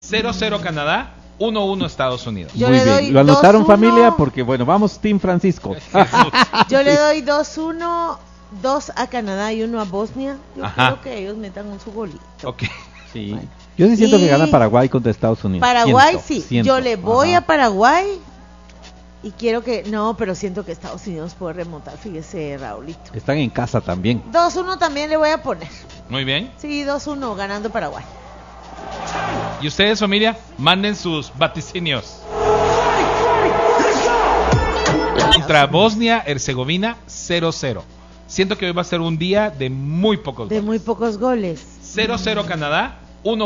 0-0 Canadá, 1-1 Estados Unidos. Yo Muy le doy bien. Lo anotaron 2-1. familia porque bueno, vamos Team Francisco. Yo le doy 2-1, 2 a Canadá y 1 a Bosnia. Yo Ajá. quiero que ellos metan un su golito. Ok. Sí. Yo sí siento Y que gana Paraguay contra Estados Unidos. Paraguay Siento. yo le voy Ajá. a Paraguay y quiero que, no, pero siento que Estados Unidos puede remontar, fíjese Raulito. Están en casa también. 2-1 también le voy a poner. Muy bien. Sí, 2-1 ganando Paraguay. Y ustedes, familia, manden sus vaticinios. Contra Bosnia-Herzegovina, 0-0. Siento que hoy va a ser un día de muy pocos De goles. muy pocos goles. 0-0 Canadá,